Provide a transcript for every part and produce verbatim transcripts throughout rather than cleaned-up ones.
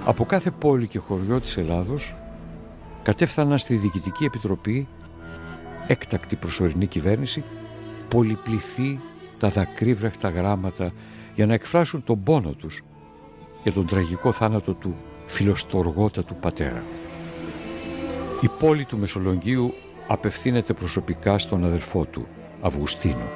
Από κάθε πόλη και χωριό της Ελλάδος κατέφθαναν στη Διοικητική Επιτροπή, έκτακτη προσωρινή κυβέρνηση, πολυπληθή τα δακρύβρεχτα γράμματα για να εκφράσουν τον πόνο τους για τον τραγικό θάνατο του φιλοστοργότατου πατέρα. Η πόλη του Μεσολογγίου απευθύνεται προσωπικά στον αδελφό του, Αυγουστίνο.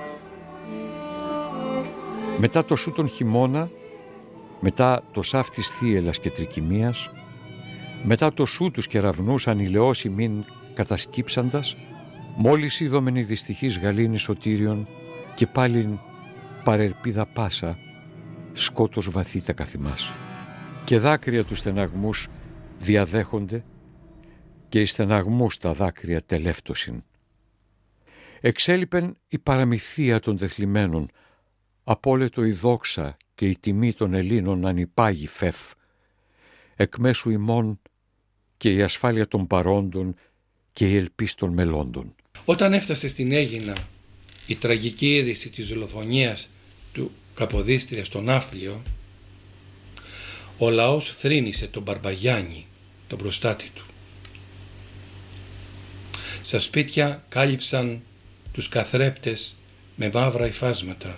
Μετά το σου τον χειμώνα, μετά το σάφ της θύελλας και τρικυμίας, μετά το σου τους κεραυνούς ανηλαιώσει μην κατασκύψαντας, μόλις είδομεν η δυστυχής γαλήνη σωτήριον και πάλιν παρελπίδα πάσα, σκότος βαθύ τα καθημάς. Και δάκρυα τους στεναγμούς διαδέχονται και οι στεναγμούς τα δάκρυα τελεύτωσιν. Εξέλιπεν η παραμυθία των τεθλιμμένων, απόλετο η δόξα και η τιμή των Ελλήνων ανυπάγει φεύ, εκ μέσου ημών και η ασφάλεια των παρόντων και η ελπίς των μελώντων. Όταν έφτασε στην Αίγινα η τραγική είδηση της δολοφονίας του Καποδίστρια στον Ναύπλιο, ο λαός θρήνησε τον Μπαρμπαγιάννη, τον προστάτη του. Στα σπίτια κάλυψαν τους καθρέπτες με μαύρα υφάσματα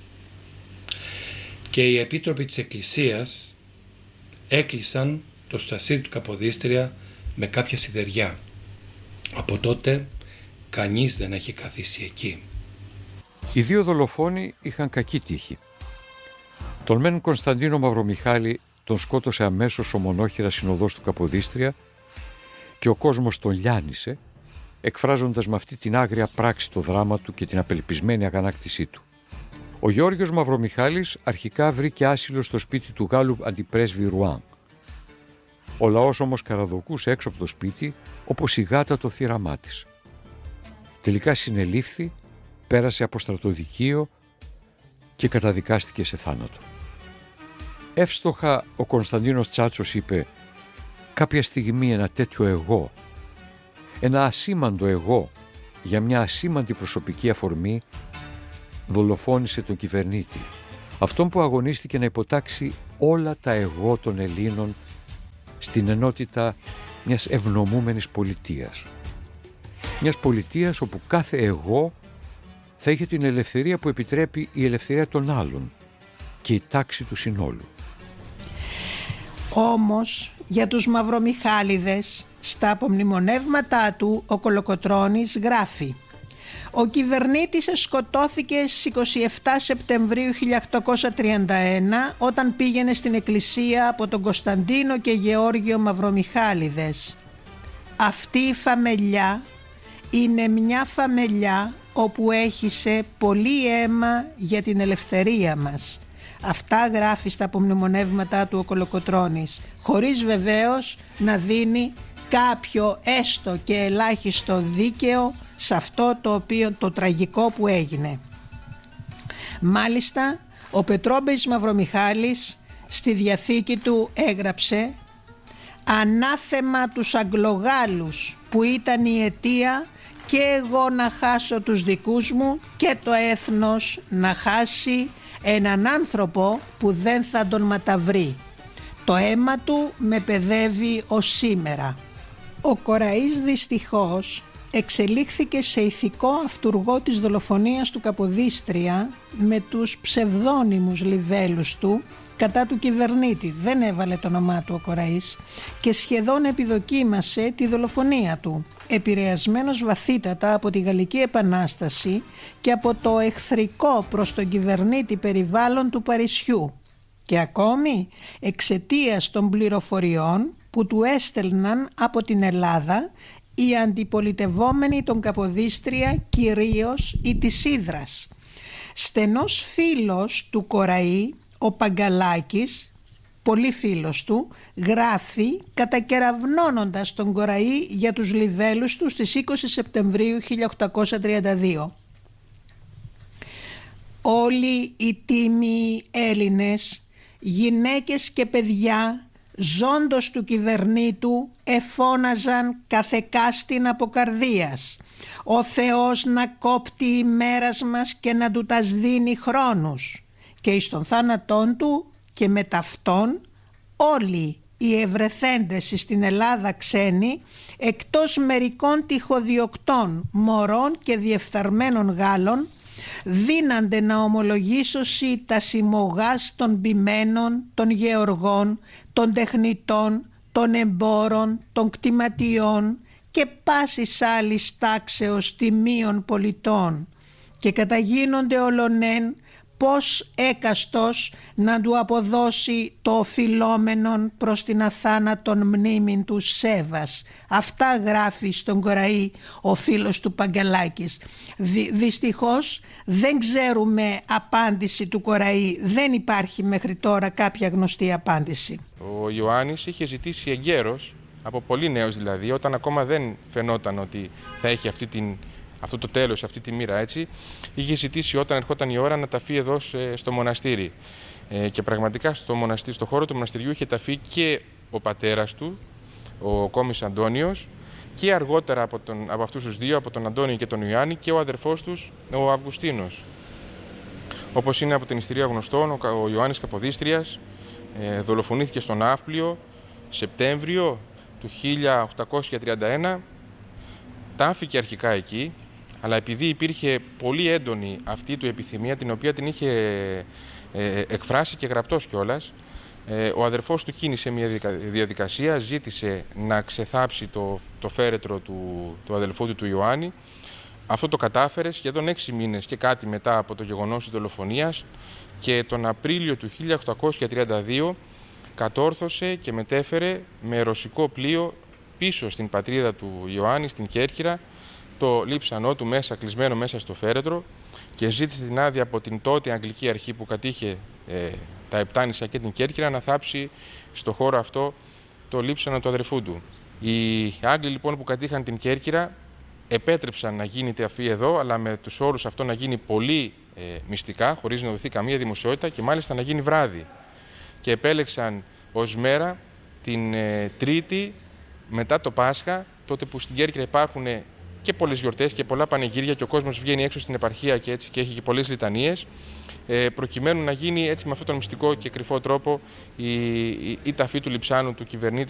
και οι επίτροποι της Εκκλησίας έκλεισαν το στασίρι του Καποδίστρια με κάποια σιδεριά. Από τότε κανείς δεν έχει καθίσει εκεί. Οι δύο δολοφόνοι είχαν κακή τύχη. Τον μεν Κωνσταντίνο Μαυρομιχάλη τον σκότωσε αμέσως ο μονόχειρας συνοδός του Καποδίστρια και ο κόσμος τον λιάνισε, εκφράζοντας με αυτή την άγρια πράξη το δράμα του και την απελπισμένη αγανάκτησή του. Ο Γεώργιος Μαυρομιχάλης αρχικά βρήκε άσυλο στο σπίτι του Γάλλου αντιπρέσβη Ρουάν. Ο λαός όμως καραδοκούσε έξω από το σπίτι όπως η γάτα το θύραμά της. Τελικά συνελήφθη, πέρασε από στρατοδικείο και καταδικάστηκε σε θάνατο. Εύστοχα ο Κωνσταντίνος Τσάτσος είπε: κάποια στιγμή ένα τέτοιο εγώ, ένα ασήμαντο εγώ για μια ασήμαντη προσωπική αφορμή, δολοφόνησε τον κυβερνήτη, αυτόν που αγωνίστηκε να υποτάξει όλα τα εγώ των Ελλήνων στην ενότητα μιας ευνομούμενης πολιτείας. Μιας πολιτείας όπου κάθε εγώ θα είχε την ελευθερία που επιτρέπει η ελευθερία των άλλων και η τάξη του συνόλου. Όμως για τους Μαυρομιχάληδες στα απομνημονεύματά του ο Κολοκοτρώνης γράφει: ο κυβερνήτης σκοτώθηκε στις είκοσι επτά Σεπτεμβρίου χίλια οκτακόσια τριάντα ένα όταν πήγαινε στην εκκλησία από τον Κωνσταντίνο και Γεώργιο Μαυρομιχάληδες. Αυτή η φαμελιά είναι μια φαμελιά όπου έχισε πολύ αίμα για την ελευθερία μας. Αυτά γράφει στα απομνημονεύματά του ο Κολοκοτρώνης, χωρίς βεβαίως να δίνει κάποιο έστω και ελάχιστο δίκαιο σε αυτό το οποίο το τραγικό που έγινε. Μάλιστα ο Πετρόμπης Μαυρομιχάλης στη διαθήκη του έγραψε: ανάθεμα τους Αγγλογάλους που ήταν η αιτία και εγώ να χάσω τους δικούς μου και το έθνος να χάσει έναν άνθρωπο που δεν θα τον ματαβρεί. Το αίμα του με παιδεύει ως σήμερα. Ο Κοραής δυστυχώς εξελίχθηκε σε ηθικό αυτουργό της δολοφονίας του Καποδίστρια με τους ψευδόνυμους λιβέλους του κατά του κυβερνήτη. Δεν έβαλε το όνομά του ο Κοραής και σχεδόν επιδοκίμασε τη δολοφονία του, επηρεασμένος βαθύτατα από τη Γαλλική Επανάσταση και από το εχθρικό προς τον κυβερνήτη περιβάλλον του Παρισιού και ακόμη εξαιτίας των πληροφοριών που του έστελναν από την Ελλάδα οι αντιπολιτευόμενοι των Καποδίστρια, κυρίως οι της Ύδρας. Στενός φίλος του Κοραή, ο Παγκαλάκης, πολύ φίλος του, γράφει κατακεραυνώνοντας τον Κοραή για τους λιβέλους του στις είκοσι Σεπτεμβρίου χίλια οκτακόσια τριάντα δύο. Όλοι οι τίμοι Έλληνες, γυναίκες και παιδιά, ζώντος του κυβερνήτου, εφώναζαν καθεκάστην από καρδίας: ο Θεός να κόπτει ημέρας μας και να του τας δίνει χρόνους. Και εις τον θάνατόν του και με ταυτόν όλοι οι ευρεθέντες στην Ελλάδα ξένοι, εκτός μερικών τυχοδιοκτών μωρών και διεφθαρμένων Γάλλων, δύνανται να ομολογήσωσι τα συμμογάς των ποιμένων, των γεωργών, των τεχνητών, των εμπόρων, των κτηματιών και πάσης άλλης τάξεως τιμίων πολιτών, και καταγίνονται ολονέν πως έκαστος να του αποδώσει το οφειλόμενον προς την αθάνατον μνήμην του Σέβας. Αυτά γράφει στον Κοραή ο φίλος του Παγκαλάκης. Δυ, δυστυχώς δεν ξέρουμε απάντηση του Κοραή, δεν υπάρχει μέχρι τώρα κάποια γνωστή απάντηση. Ο Ιωάννης είχε ζητήσει εγκαίρως, από πολύ νέος δηλαδή, όταν ακόμα δεν φαινόταν ότι θα έχει αυτή την αυτό το τέλος, αυτή τη μοίρα, έτσι, είχε ζητήσει όταν ερχόταν η ώρα να ταφεί εδώ στο μοναστήρι. Ε, και πραγματικά στο μοναστήρι, στο χώρο του μοναστηριού είχε ταφεί και ο πατέρας του, ο Κόμης Αντώνιος, και αργότερα από, τον, από αυτούς τους δύο, από τον Αντώνιο και τον Ιωάννη, και ο αδερφός τους, ο Αυγουστίνος. Όπως είναι από την ιστορία γνωστόν, ο Ιωάννης Καποδίστριας ε, δολοφονήθηκε στον Ναύπλιο Σεπτέμβριο του χίλια οκτακόσια τριάντα ένα, τάφηκε αρχικά εκεί, αλλά επειδή υπήρχε πολύ έντονη αυτή του επιθυμία, την οποία την είχε ε, εκφράσει και γραπτός κιόλας, ε, ο αδερφός του κίνησε μια διαδικασία, ζήτησε να ξεθάψει το, το φέρετρο του, του αδελφού του, του Ιωάννη. Αυτό το κατάφερε σχεδόν έξι μήνες και κάτι μετά από το γεγονός της δολοφονίας, και τον Απρίλιο του χίλια οκτακόσια τριάντα δύο κατόρθωσε και μετέφερε με ρωσικό πλοίο πίσω στην πατρίδα του Ιωάννη, στην Κέρκυρα, το λείψανό του μέσα, κλεισμένο μέσα στο φέρετρο, και ζήτησε την άδεια από την τότε Αγγλική Αρχή που κατήχε ε, τα Επτάνησα και την Κέρκυρα να θάψει στο χώρο αυτό το λείψανο του αδερφού του. Οι Άγγλοι λοιπόν που κατήχαν την Κέρκυρα επέτρεψαν να γίνει ταφή εδώ, αλλά με τους όρους αυτό να γίνει πολύ ε, μυστικά, χωρίς να δοθεί καμία δημοσιότητα, και μάλιστα να γίνει βράδυ. Και επέλεξαν ως μέρα την ε, Τρίτη μετά το Πάσχα, τότε που στην Κέρκυρα υπάρχουν και πολλές γιορτές και πολλά πανηγύρια και ο κόσμος βγαίνει έξω στην επαρχία και έτσι και έχει και πολλές λιτανίες, ε, προκειμένου να γίνει έτσι με αυτόν τον μυστικό και κρυφό τρόπο η, η, η ταφή του λειψάνου του κυβερνήτη